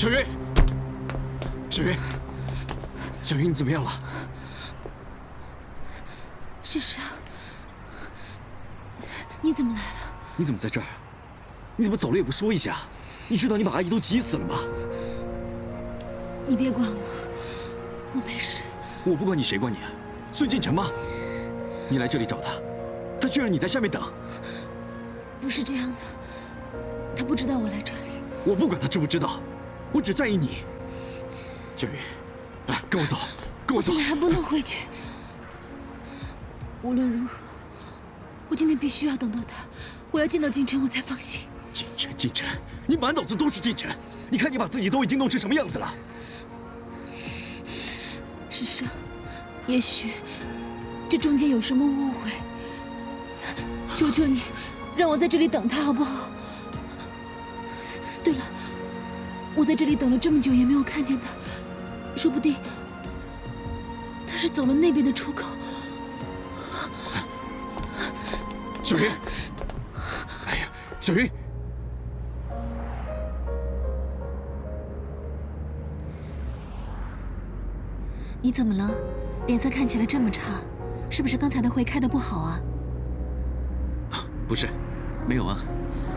小云，小云，小云，你怎么样了？ 世上，你怎么来了？ 你怎么在这儿？你怎么走了也不说一下？你知道你把阿姨都急死了吗？ 你别管我，我没事。 我不管你，谁管你啊？孙建成吗？你来这里找他，他却让你在下面等。 不是这样的，他不知道我来这里。 我不管他知不知道，我只在意你。小云，来，跟我走，跟我走。 我现在还不能回去。无论如何，我今天必须要等到他。我要见到京城，我才放心。 京城，京城，你满脑子都是京城。你看你把自己都已经弄成什么样子了？ 世上，也许这中间有什么误会。求求你，让我在这里等他，好不好？对了，我在这里等了这么久也没有看见他，说不定他是走了那边的出口。 小云，哎呀，小云， 你怎么了？脸色看起来这么差，是不是刚才的会开得不好啊？ 不是，没有啊，